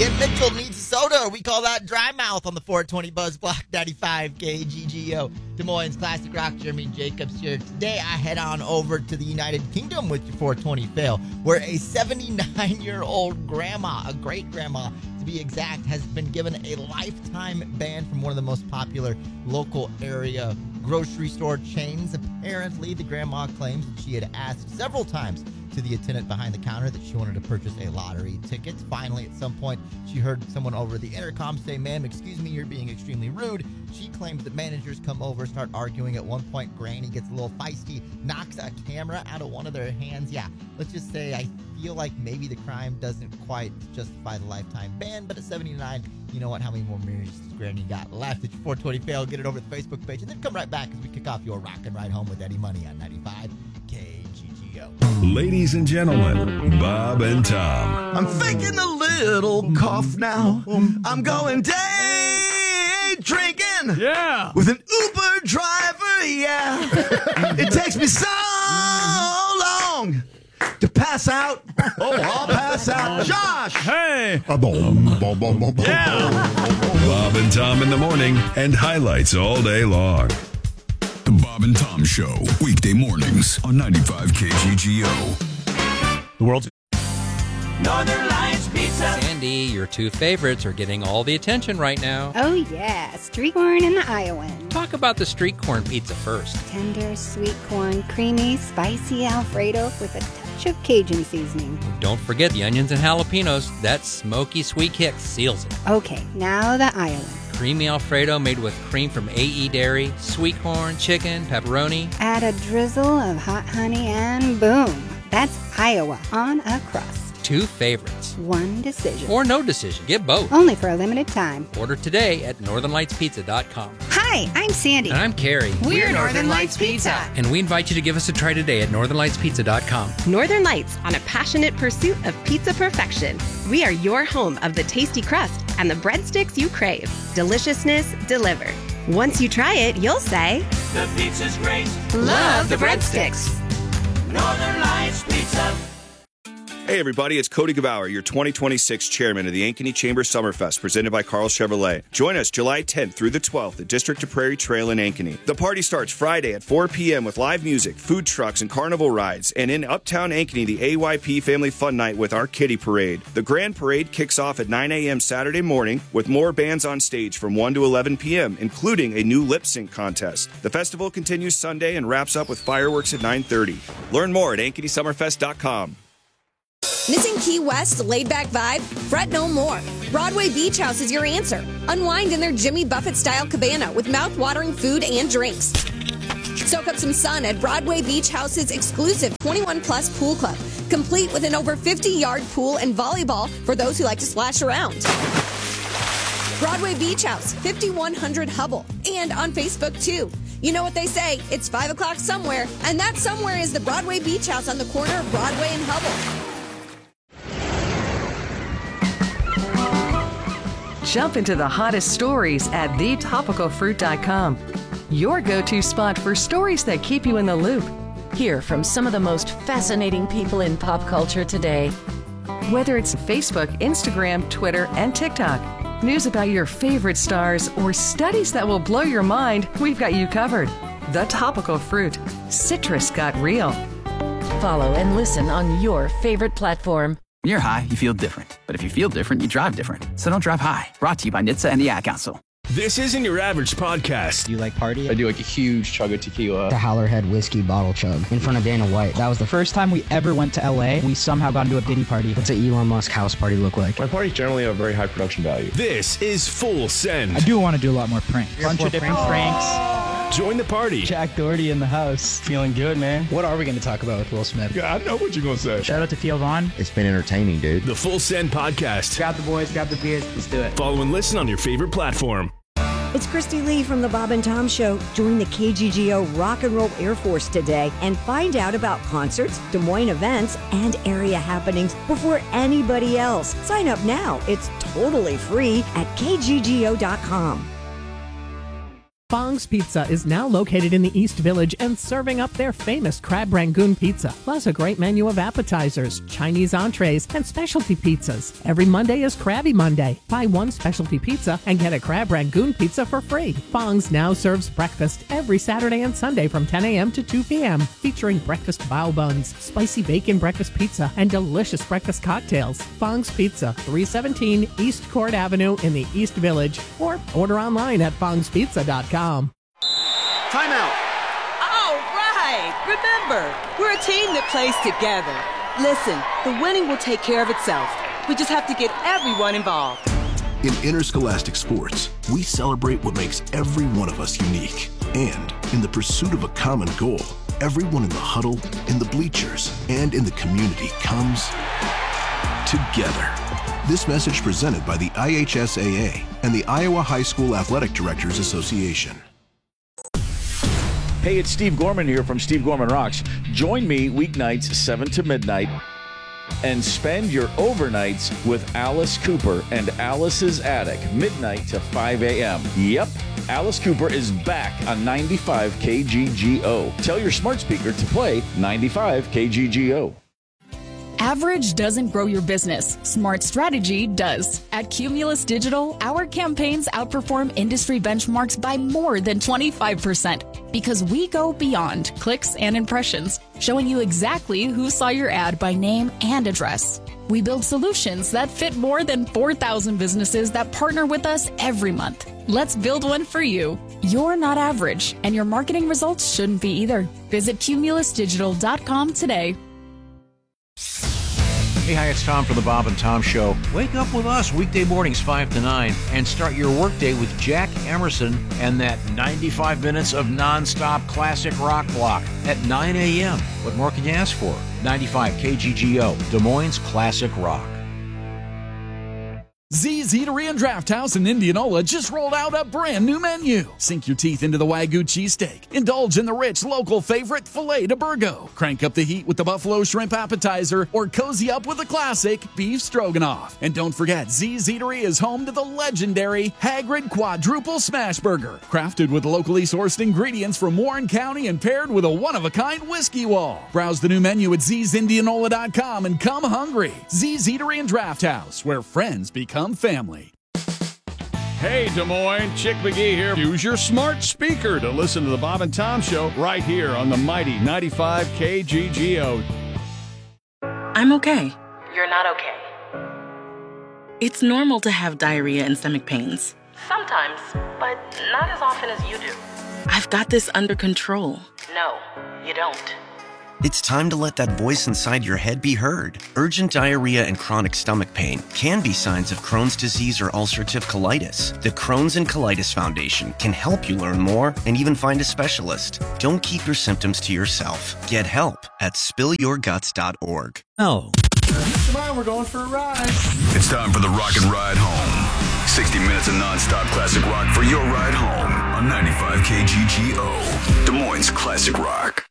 Kim Mitchell needs a soda. We call that dry mouth on the 420 Buzz Block 95 KGGO. Des Moines Classic Rock, Jeremy Jacobs here. Today I head on over to the United Kingdom with your 420 fail, where a 79-year-old grandma, a great-grandma to be exact, has been given a lifetime ban from one of the most popular local area grocery store chains. Apparently, the grandma claims that she had asked several times to the attendant behind the counter that she wanted to purchase a lottery ticket. Finally, at some point, she heard someone over the intercom say, "Ma'am, excuse me, you're being extremely rude." She claims that managers come over, start arguing. At one point, Granny gets a little feisty, knocks a camera out of one of their hands. Yeah, let's just say I feel like maybe the crime doesn't quite justify the lifetime ban, but at 79, you know what? How many more mirrors does Granny got left? It's your 420 fail. Get it over to the Facebook page, and then come right back as we kick off your rock and ride home with Eddie Money on 95 KGGO. Ladies and gentlemen, Bob and Tom. I'm faking a little cough now. I'm going day drinking. Yeah. With an Uber driver, yeah. It takes me so long to pass out. Oh, I'll pass out. Josh! Hey. Yeah. Bob and Tom in the morning and highlights all day long. The Bob and Tom Show, weekday mornings on 95 KGGO. The world's Northern Lights Pizza. Sandy, your two favorites are getting all the attention right now. Oh yeah, street corn and the Iowan. Talk about the street corn pizza first. Tender, sweet corn, creamy, spicy Alfredo with a touch of Cajun seasoning. Don't forget the onions and jalapenos. That smoky sweet kick seals it. Okay, now the Iowan. Creamy Alfredo made with cream from AE Dairy, sweet corn, chicken, pepperoni. Add a drizzle of hot honey and boom. That's Iowa on a crust. Two favorites. One decision. Or no decision. Get both. Only for a limited time. Order today at northernlightspizza.com. Hi, I'm Sandy. And I'm Carrie. We're Northern Lights Pizza. And we invite you to give us a try today at northernlightspizza.com. Northern Lights, on a passionate pursuit of pizza perfection. We are your home of the tasty crust and the breadsticks you crave. Deliciousness delivered. Once you try it, you'll say, The pizza's great. love the breadsticks. Northern Lights Pizza. Hey everybody, it's Cody Gebauer, your 2026 chairman of the Ankeny Chamber Summerfest, presented by Carl Chevrolet. Join us July 10th through the 12th at District to Prairie Trail in Ankeny. The party starts Friday at 4 p.m. with live music, food trucks, and carnival rides. And in Uptown Ankeny, the AYP Family Fun Night with our Kitty Parade. The Grand Parade kicks off at 9 a.m. Saturday morning with more bands on stage from 1 to 11 p.m., including a new lip sync contest. The festival continues Sunday and wraps up with fireworks at 9:30. Learn more at AnkenySummerfest.com. Missing Key West's laid-back vibe? Fret no more. Broadway Beach House is your answer. Unwind in their Jimmy Buffett-style cabana with mouth-watering food and drinks. Soak up some sun at Broadway Beach House's exclusive 21-plus pool club, complete with an over 50-yard pool and volleyball for those who like to splash around. Broadway Beach House, 5100 Hubble, and on Facebook, too. You know what they say, it's 5 o'clock somewhere, and that somewhere is the Broadway Beach House on the corner of Broadway and Hubble. Jump into the hottest stories at thetopicalfruit.com. Your go-to spot for stories that keep you in the loop. Hear from some of the most fascinating people in pop culture today. Whether it's Facebook, Instagram, Twitter, and TikTok, news about your favorite stars, or studies that will blow your mind, we've got you covered. The Topical Fruit. Citrus got real. Follow and listen on your favorite platform. When you're high, you feel different. But if you feel different, you drive different. So don't drive high. Brought to you by NHTSA and the Ad Council. This isn't your average podcast. Do you like party? I do like a huge chug of tequila. The Howlerhead whiskey bottle chug in front of Dana White. That was the first time we ever went to LA. We somehow got into a Diddy party. What's an Elon Musk house party look like? My parties generally have very high production value. This is Full Send. I do want to do a lot more pranks. A bunch of different pranks. Join the party. Jack Doherty in the house. Feeling good, man. What are we going to talk about with Will Smith? Yeah, I know what you're going to say. Shout out to Theo Vaughn. It's been entertaining, dude. The Full Send Podcast. Grab the boys, grab the beers. Let's do it. Follow and listen on your favorite platform. It's Christy Lee from the Bob and Tom Show. Join the KGGO Rock and Roll Air Force today and find out about concerts, Des Moines events, and area happenings before anybody else. Sign up now. It's totally free at kggo.com. Fong's Pizza is now located in the East Village and serving up their famous crab rangoon pizza, plus a great menu of appetizers, Chinese entrees, and specialty pizzas. Every Monday is Krabby Monday. Buy one specialty pizza and get a crab rangoon pizza for free. Fong's now serves breakfast every Saturday and Sunday from 10 a.m. to 2 p.m., featuring breakfast bao buns, spicy bacon breakfast pizza, and delicious breakfast cocktails. Fong's Pizza, 317 East Court Avenue in the East Village, or order online at fongspizza.com. Time out. All right. Remember, we're a team that plays together. Listen, the winning will take care of itself. We just have to get everyone involved. In interscholastic sports, we celebrate what makes every one of us unique. And in the pursuit of a common goal, everyone in the huddle, in the bleachers, and in the community comes together. This message presented by the IHSAA and the Iowa High School Athletic Directors Association. Hey, it's Steve Gorman here from Steve Gorman Rocks. Join me weeknights 7 to midnight and spend your overnights with Alice Cooper and Alice's Attic, midnight to 5 a.m. Yep, Alice Cooper is back on 95 KGGO. Tell your smart speaker to play 95 KGGO. Average doesn't grow your business. Smart strategy does. At Cumulus Digital, our campaigns outperform industry benchmarks by more than 25% because we go beyond clicks and impressions, showing you exactly who saw your ad by name and address. We build solutions that fit more than 4,000 businesses that partner with us every month. Let's build one for you. You're not average, and your marketing results shouldn't be either. Visit cumulusdigital.com today. Hey, hi, it's Tom for the Bob and Tom Show. Wake up with us weekday mornings 5 to 9 and start your workday with Jack Emerson and that 95 minutes of nonstop classic rock block at 9 a.m. What more can you ask for? 95 KGGO, Des Moines Classic Rock. Z's Eatery and Draft House in Indianola just rolled out a brand new menu. Sink your teeth into the Wagyu cheesesteak. Indulge in the rich local favorite filet de Burgo. Crank up the heat with the buffalo shrimp appetizer or cozy up with the classic beef stroganoff. And don't forget, Z's Eatery is home to the legendary Hagrid Quadruple Smash Burger. Crafted with locally sourced ingredients from Warren County and paired with a one-of-a-kind whiskey wall. Browse the new menu at ZZIndianola.com and come hungry. Z's Eatery and Draft House, where friends become family. Hey, Des Moines, Chick McGee here. Use your smart speaker to listen to the Bob and Tom Show right here on the mighty 95 KGGO. I'm okay. You're not okay. It's normal to have diarrhea and stomach pains. Sometimes, but not as often as you do. I've got this under control. No, you don't. It's time to let that voice inside your head be heard. Urgent diarrhea and chronic stomach pain can be signs of Crohn's disease or ulcerative colitis. The Crohn's and Colitis Foundation can help you learn more and even find a specialist. Don't keep your symptoms to yourself. Get help at spillyourguts.org. Oh. Come on, we're going for a ride. It's time for the Rock and Ride Home. 60 minutes of nonstop classic rock for your ride home on 95 KGGO, Des Moines Classic Rock.